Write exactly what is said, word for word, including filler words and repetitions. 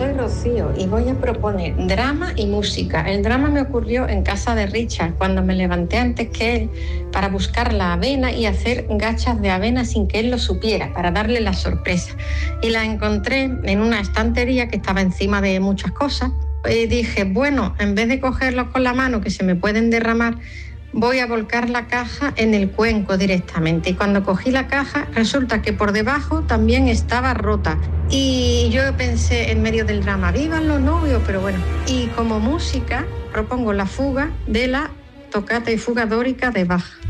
soy Rocío y voy a proponer drama y música. El drama me ocurrió en casa de Richard, cuando me levanté antes que él para buscar la avena y hacer gachas de avena sin que él lo supiera, para darle la sorpresa. Y la encontré en una estantería que estaba encima de muchas cosas. Y dije, bueno, en vez de cogerlos con la mano que se me pueden derramar, voy a volcar la caja en el cuenco directamente. Y cuando cogí la caja, resulta que por debajo también estaba rota. Y yo pensé en medio del drama, vivan los novios, pero bueno. Y como música, propongo la fuga de la Toccata y Fuga dórica de Bach.